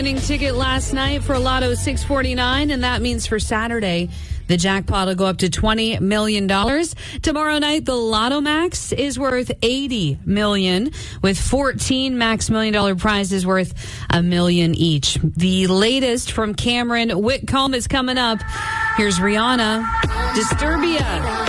Winning ticket last night for Lotto 649, and that means for Saturday, the jackpot will go up to $20 million. Tomorrow night, the Lotto Max is worth $80 million, with 14 Max $1 million prizes worth $1 million each. The latest from Cameron Whitcomb is coming up. Here's Rihanna, Disturbia.